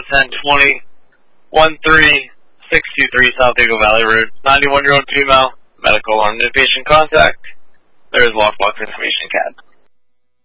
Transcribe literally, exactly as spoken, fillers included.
ten twenty, thirteen six two three South Eagle Valley Road. ninety-one-year-old female, medical alarm, new patient contact. There is lockbox information, C A D.